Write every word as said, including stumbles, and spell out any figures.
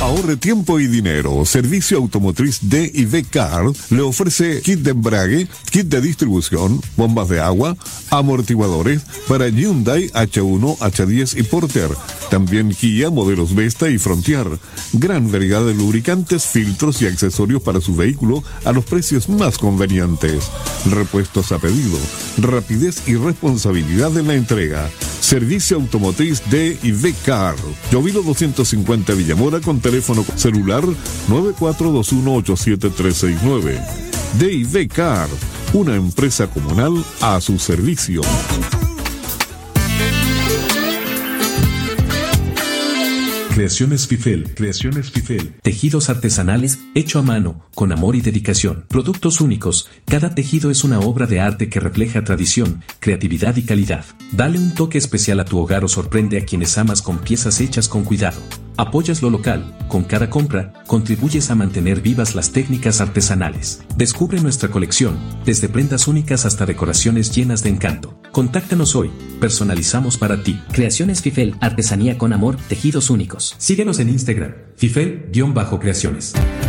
Ahorre tiempo y dinero. Servicio Automotriz D y V Car le ofrece kit de embrague, kit de distribución, bombas de agua, amortiguadores para Hyundai H uno, H diez y Porter. También Kia, modelos Vesta y Frontier. Gran variedad de lubricantes, filtros y accesorios para su vehículo a los precios más convenientes. Repuestos a pedido, rapidez y responsabilidad en la entrega. Servicio Automotriz D y V Car. Llovilo doscientos cincuenta Villamora con teléfono celular nueve cuatro dos uno ocho siete tres seis nueve. D y V Car, una empresa comunal a su servicio. Creaciones Fifel, Creaciones Fifel. Tejidos artesanales, hecho a mano, con amor y dedicación. Productos únicos. Cada tejido es una obra de arte que refleja tradición, creatividad y calidad. Dale un toque especial a tu hogar o sorprende a quienes amas con piezas hechas con cuidado. Apoyas lo local. Con cada compra, contribuyes a mantener vivas las técnicas artesanales. Descubre nuestra colección, desde prendas únicas hasta decoraciones llenas de encanto. Contáctanos hoy. Personalizamos para ti. Creaciones Fifel, artesanía con amor, tejidos únicos. Síguenos en Instagram, Fifel-Creaciones.